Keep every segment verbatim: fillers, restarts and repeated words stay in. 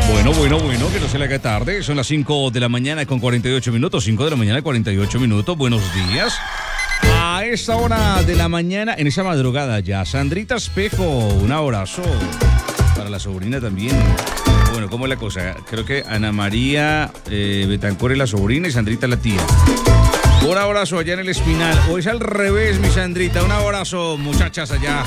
Bueno, bueno, bueno, que no se le haga tarde. Son las cinco de la mañana con cuarenta y ocho minutos. cinco de la mañana, cuarenta y ocho minutos. Buenos días. A esta hora de la mañana, en esa madrugada ya, Sandrita Espejo, un abrazo para la sobrina también. Bueno, ¿cómo es la cosa? Creo que Ana María eh, Betancor es la sobrina y Sandrita la tía. Un abrazo allá en el Espinal. O es al revés, mi Sandrita. Un abrazo, muchachas allá.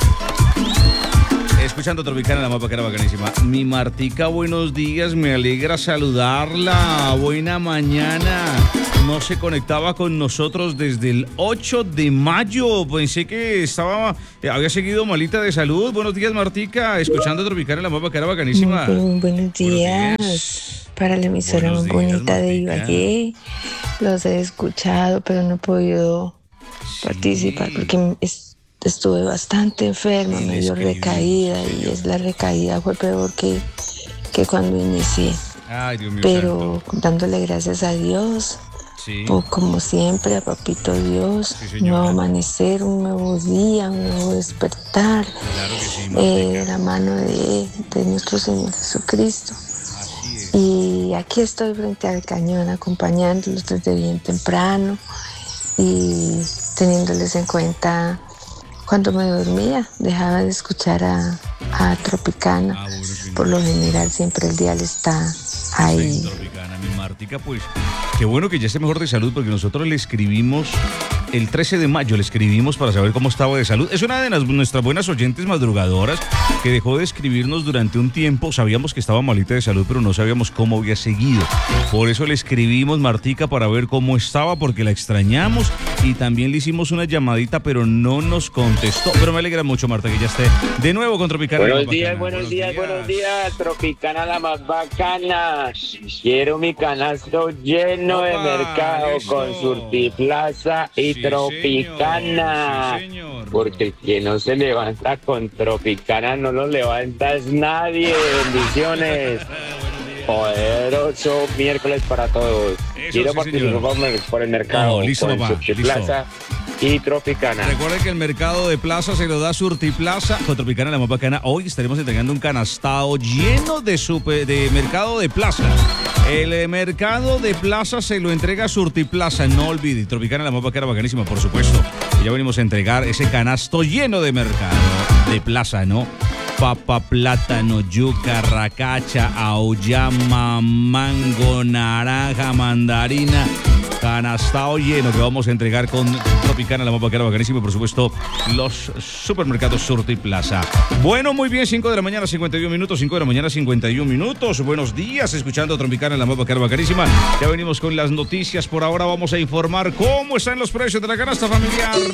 Escuchando Tropicana, la mapa que era bacanísima. Mi Martica, buenos días, me alegra saludarla. Buena mañana. No se conectaba con nosotros desde el ocho de mayo. Pensé que estaba, había seguido malita de salud. Buenos días, Martica. Escuchando Tropicana, la mapa que era bacanísima. Muy bien, buenos días. Buenos días. Para la emisora más bonita de Ibagué. Los he escuchado, pero no he podido sí. participar porque es... Estuve bastante enferma, me dio recaída y es la recaída fue peor que, que cuando inicié. Ay, Dios mío, pero santo. Dándole gracias a Dios, sí. pues, como siempre, a Papito Dios, sí, nuevo amanecer, un nuevo día, un nuevo despertar, claro que sí, eh, de la mano de, de nuestro Señor Jesucristo. Así es. Y aquí estoy frente al cañón acompañándolos desde bien temprano y teniéndoles en cuenta. Cuando me dormía, dejaba de escuchar a, a Tropicana. Ah, bueno, sí, por lo general, siempre el dial está ahí. Sí, Tropicana, mi Martica, pues, qué bueno que ya esté mejor de salud, porque nosotros le escribimos el trece de mayo, le escribimos para saber cómo estaba de salud. Es una de las, nuestras buenas oyentes madrugadoras que dejó de escribirnos durante un tiempo. Sabíamos que estaba malita de salud, pero no sabíamos cómo había seguido. Por eso le escribimos, Martica, para ver cómo estaba, porque la extrañamos. Y también le hicimos una llamadita, pero no nos contestó. Pero me alegra mucho, Marta, que ya esté de nuevo con Tropicana. Buenos días, buenos días, buenos días. Tropicana la más bacana. Quiero mi canasto lleno Opa, de mercado eso. Con Surtiplaza y sí, Tropicana. Señor, sí, señor. Porque el que no se levanta con Tropicana no lo levanta es nadie. Bendiciones. Poderoso miércoles para todos. Eso, Quiero sí, participar por el mercado oh, listo, con papá, Surtiplaza y Tropicana. Recuerden que el mercado de plaza se lo da Surtiplaza con Tropicana, la más bacana. Hoy estaremos entregando un canastado lleno de, super, de mercado de plaza. El mercado de plaza se lo entrega Surtiplaza, no olvide. Tropicana, la más bacana, bacanísima, por supuesto. Y ya venimos a entregar ese canasto lleno de mercado de plaza, ¿no? Papa, plátano, yuca, racacha, auyama, mango, naranja, mandarina, canastado lleno que vamos a entregar con Tropicana, la mapa que era bacanísima y por supuesto los supermercados Surtiplaza. Bueno, muy bien, cinco de la mañana, cincuenta y un minutos, cinco de la mañana, cincuenta y un minutos. Buenos días, escuchando Tropicana, la mapa que era bacanísima. Ya venimos con las noticias. Por ahora vamos a informar cómo están los precios de la canasta familiar.